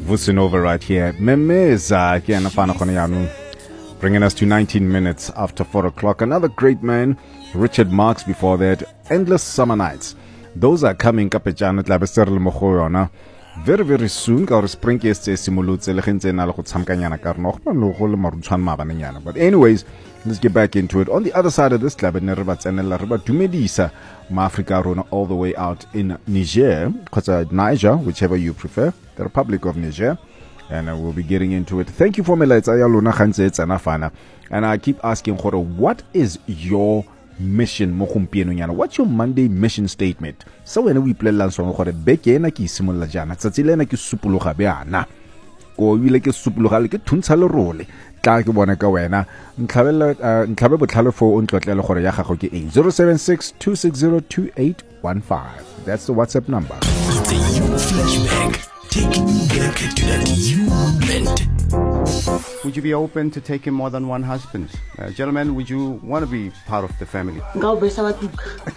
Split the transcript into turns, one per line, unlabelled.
Vusinova right here. Memeza again, bringing us to 19 minutes after 4 o'clock. Another great man, Richard Marx before that. Endless Summer Nights. Those are coming up at Janet Labesterle Mohoyona. Very, very soon. But anyways, let's get back into it. On the other side of this club, Dumedisa, Africa Rona, all the way out in Niger, Niger, whichever you prefer, the Republic of Niger. And we'll be getting into it. Thank you for me. And I keep asking, what is your mission? What's your Monday mission statement? So when we play last song, Bekena ki simula jana, Tsatilena ki supuluha beana. Ko wile ki supuluha like tunsalo role. Ka ke bona ka wena. Ntlhabe botlhalo for untlotlelo gore ya gago ke 076-260-2815. That's the WhatsApp number.
It's a you flashback. Taking you back to that you moment.
Would you be open to taking more than one husband? Gentlemen, would you want to be part of the family?